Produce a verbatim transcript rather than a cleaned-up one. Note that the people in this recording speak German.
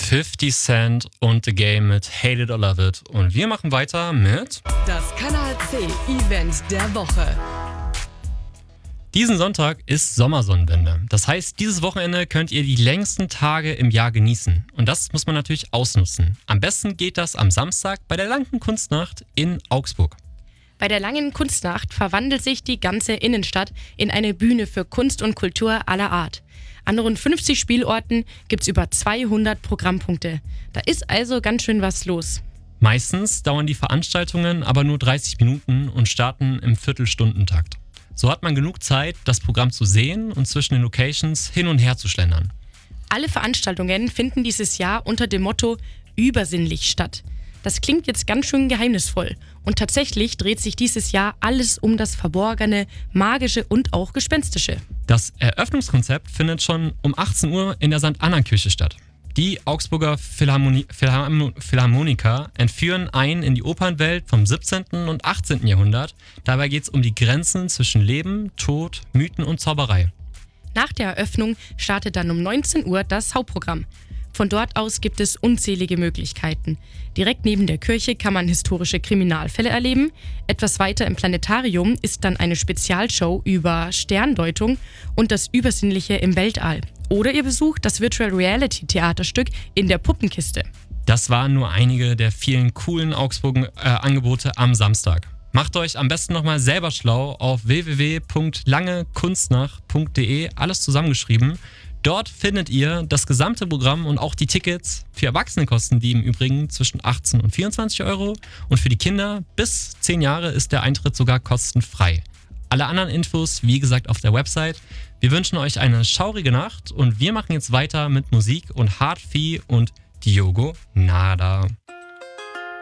fifty Cent und The Game mit Hate It or Love It. Und wir machen weiter mit das Kanal C Event der Woche. Diesen Sonntag ist Sommersonnenwende. Das heißt, dieses Wochenende könnt ihr die längsten Tage im Jahr genießen. Und das muss man natürlich ausnutzen. Am besten geht das am Samstag bei der Langen Kunstnacht in Augsburg. Bei der Langen Kunstnacht verwandelt sich die ganze Innenstadt in eine Bühne für Kunst und Kultur aller Art. An rund fünfzig Spielorten gibt es über zweihundert Programmpunkte. Da ist also ganz schön was los. Meistens dauern die Veranstaltungen aber nur dreißig Minuten und starten im Viertelstundentakt. So hat man genug Zeit, das Programm zu sehen und zwischen den Locations hin und her zu schlendern. Alle Veranstaltungen finden dieses Jahr unter dem Motto übersinnlich statt. Das klingt jetzt ganz schön geheimnisvoll. Und tatsächlich dreht sich dieses Jahr alles um das Verborgene, Magische und auch Gespenstische. Das Eröffnungskonzept findet schon um achtzehn Uhr in der Sankt Anna-Kirche statt. Die Augsburger Philharmoni- Philharm- Philharmoniker entführen ein in die Opernwelt vom siebzehnten und achtzehnten Jahrhundert. Dabei geht es um die Grenzen zwischen Leben, Tod, Mythen und Zauberei. Nach der Eröffnung startet dann um neunzehn Uhr das Hauptprogramm. Von dort aus gibt es unzählige Möglichkeiten. Direkt neben der Kirche kann man historische Kriminalfälle erleben. Etwas weiter im Planetarium ist dann eine Spezialshow über Sterndeutung und das Übersinnliche im Weltall. Oder ihr besucht das Virtual Reality Theaterstück in der Puppenkiste. Das waren nur einige der vielen coolen Augsburger äh, Angebote am Samstag. Macht euch am besten nochmal selber schlau auf w w w punkt lange kunstnacht punkt d e, alles zusammengeschrieben. Dort findet ihr das gesamte Programm und auch die Tickets. Für Erwachsene kosten die im Übrigen zwischen achtzehn und vierundzwanzig Euro und für die Kinder bis zehn Jahre ist der Eintritt sogar kostenfrei. Alle anderen Infos, wie gesagt, auf der Website. Wir wünschen euch eine schaurige Nacht und wir machen jetzt weiter mit Musik und Hard Vieh und Diogo Nada.